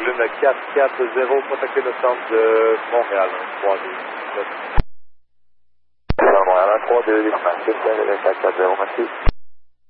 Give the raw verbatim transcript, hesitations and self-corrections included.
Lune quatre quatre zéro, contactez le centre de Montréal, trois deux. Montréal, trois deux, quatre quatre zéro, merci.